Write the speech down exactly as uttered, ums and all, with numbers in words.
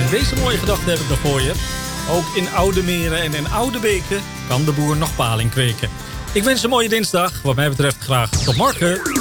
Deze mooie gedachte heb ik nog voor je. Ook in oude meren en in oude beken kan de boer nog paling kweken. Ik wens een mooie dinsdag. Wat mij betreft graag tot morgen.